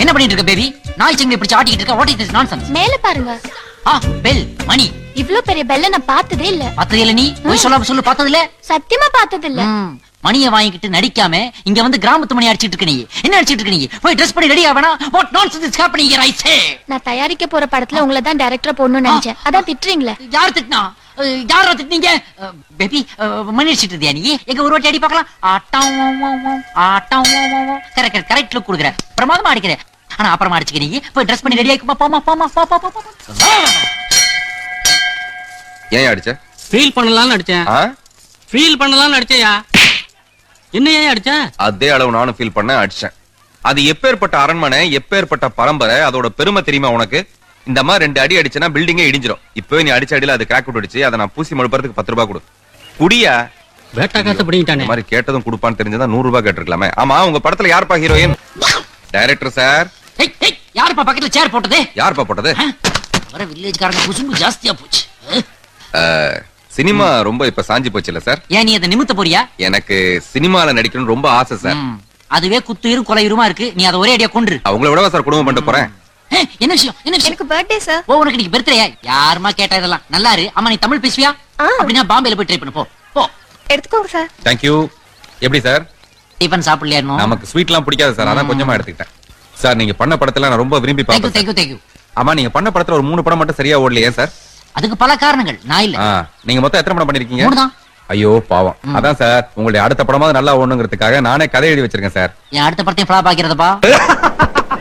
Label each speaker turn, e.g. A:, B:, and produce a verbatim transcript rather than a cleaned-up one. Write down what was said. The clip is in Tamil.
A: என்ன பண்ணிட்டு இருக்க பேபி? நாய் சங்கிலி பிடிச்சு ஆட்டிட்டு இருக்க. What is this nonsense?
B: மேல பாருங்க.
A: ஆ, பெல் மணி.
B: இவ்ளோ பெரிய பெல்ல நான் பார்த்ததே இல்ல.
A: பார்த்ததே இல்ல? நீ போய் சொல்லாம சொல்லு, பார்த்தது இல்ல?
B: சத்தியமா பார்த்தது இல்ல.
A: மணியை வாங்கிட்டு நடிக்காம இங்க வந்து கிராமத்து மணி அடிச்சிட்டு இருக்க நீ. என்ன அடிச்சிட்டு இருக்க நீ? போய் ட்ரெஸ் பண்ணி ready ஆவனா? What nonsense is happening here I சே.
B: நான் தயாரிக்க போற படத்துல உங்களை தான் டைரக்டரா போடணும்னு நினைச்சேன். அதான் திட்டுறீங்களே.
A: யார் திட்டினா? யாரா திட்டினீங்க? பேபி மணி அடிச்சிட்டு இருந்தியா நீ? எங்க ஒரு வாட்டி அடி பார்க்கலாம். ஆட்டம் ஆட்டம் கரெக்ட் கரெக்ட் லுக் கொடுக்குற. பிரமாதமா அடிக்கிற. ஆனா அப்புறமா அடிச்சுக்க நீ. போய் ட்ரெஸ் பண்ணி ரெடி ஆயிக்குமா? போமா போமா போ போ போ.
C: ஏன் அடிச்ச?
D: ஃபீல் பண்ணலாம்னு அடிச்சேன். ஃபீல் பண்ணலாம்னு அடிச்சேயா? என்ன ஏன் அடிச்ச?
C: அதே அளவு நானும் ஃபீல் பண்ண அடிச்சேன். அது எப்பேற்பட்ட அரண்மனை, எப்பேற்பட்ட பரம்பரை, அதோட பெருமை தெரியுமா உனக்கு? இந்த மாதிரி ரெண்டு அடி அடிச்சனா பில்டிங்கே இடிஞ்சிரும். இப்போ நீ அடிச்ச அடியில அது கிராக் விட்டுடுச்சு. அதை நான் பூசி மழுப்புறதுக்கு பத்து ரூபாய் கொடு. குடியா?
D: வேட்டா காசு பிடிங்கிட்டானே.
C: இந்த மாதிரி கேட்டதும் கொடுப்பான்னு தெரிஞ்சதா நூறு ரூபாய் கேட்டிருக்கலாமே. ஆமா, உங்க படத்துல யாருப்பா ஹீரோயின்? Director sir.
A: ஏய் ஏய், யாருப்பா பக்கத்துல சேர் போட்டது?
C: யாருப்பா போட்டது?
A: வர வில்லேஜ்காரங்க குசும்பு ஜாஸ்தியா போச்சு.
C: சினிமா ரொம்ப இப்ப சாஞ்சி போச்சு இல்ல சார்?
A: ஏன் நீ அதை நிமித்த போறியா?
C: எனக்கு சினிமால நடிக்கணும்னு ரொம்ப ஆசை சார்.
A: அதுவே குத்துயிரும் கொலையுருமா இருக்கு. நீ அதை ஒரே அடியா கொன்று.
C: அவங்கள விடவா சார் குடும்பம் பண்ணிட்டு போறேன்?
A: என்ன விஷயம்? என்ன விஷயம்?
B: எனக்கு பர்த்டே சார்.
A: ஓ, உனக்கு நீ பர்த்டே? யாருமா கேட்டா இதெல்லாம்? நல்லா இரு. அம்மா நீ தமிழ் பேசுவியா? அப்படின்னா பாம்பேல போய் ட்ரை பண்ணு. போ போ.
B: எடுத்துக்கோங்க சார்.
C: Thank you. எப்படி சார்?
A: டிபன் சாப்பிடலையா இன்னும்?
C: நமக்கு ஸ்வீட்லாம் பிடிக்காது சார். அதான் கொஞ்சமா எடுத்துக்கிட்டேன். சார் நீங்க பண்ண படத்துல நான் ரொம்ப விரும்பி
A: தேங்க் யூ
C: பாப்பேன்.
A: Thank you thank you.
C: ஆமா, நீங்க பண்ண படத்துல ஒரு மூணு படம் மட்டும் சரியா ஓடலையே சார்?
A: அதுக்கு பல காரணங்கள். நான் இல்ல.
C: நீங்க மொத்தம் எத்தனை படம் பண்ணிருக்கீங்க?
A: மூணு தான்.
C: ஐயோ பாவம். அதான் சார் உங்களுடைய அடுத்த படமாவது நல்லா ஓடணுங்கிறதுக்காக நானே கதை எழுதி வச்சிருக்கேன் சார்.
A: என் அடுத்த படத்தையும் ஃபிளாப் ஆக்கிறதப்பா.